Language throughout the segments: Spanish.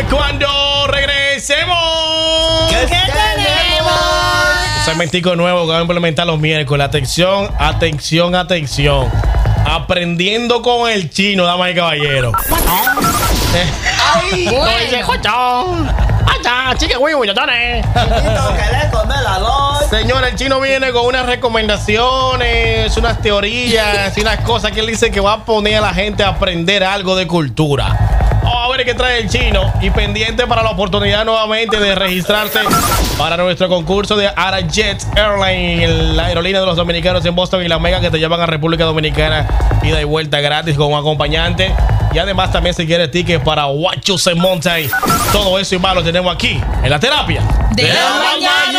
Cuando regresemos, ¿Qué tenemos? segmentico nuevo que vamos a implementar los miércoles. Atención, atención, atención. Aprendiendo con el chino, damas y caballeros. ¡Ay! Señor, el chino viene con unas recomendaciones, unas teorías y unas cosas que él dice que va a poner a la gente a aprender algo de cultura. Vamos a ver qué trae el chino. Y pendiente para la oportunidad nuevamente de registrarse para nuestro concurso de Arajet Airlines, la aerolínea de los dominicanos en Boston y la Mega, que te llevan a República Dominicana ida y vuelta gratis con un acompañante. Y además también si quieres tickets para Wachusett Mountain. Todo eso y más lo tenemos aquí en la terapia de la mañana.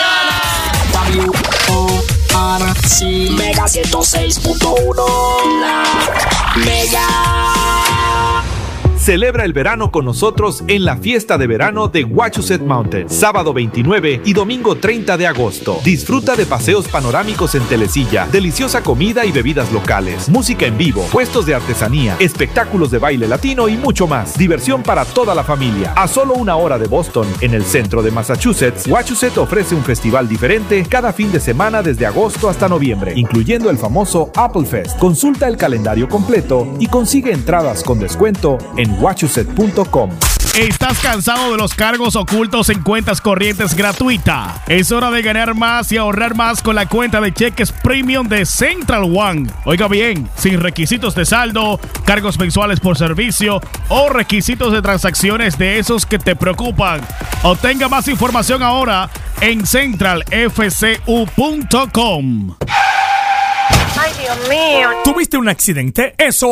Mega 106.1. La Mega. Celebra el verano con nosotros en la fiesta de verano de Wachusett Mountain, sábado 29 y domingo 30 de agosto. Disfruta de paseos panorámicos en telesilla, deliciosa comida y bebidas locales, música en vivo, puestos de artesanía, espectáculos de baile latino y mucho más. Diversión para toda la familia. A solo una hora de Boston, en el centro de Massachusetts, Wachusett ofrece un festival diferente cada fin de semana desde agosto hasta noviembre, incluyendo el famoso Apple Fest. Consulta el calendario completo y consigue entradas con descuento en Wachusett.com. ¿Estás cansado de los cargos ocultos en cuentas corrientes gratuita? Es hora de ganar más y ahorrar más con la cuenta de cheques premium de Central One. Oiga bien, sin requisitos de saldo, cargos mensuales por servicio o requisitos de transacciones de esos que te preocupan. Obtenga más información ahora en centralfcu.com. Ay, Dios mío. ¿Tuviste un accidente? Eso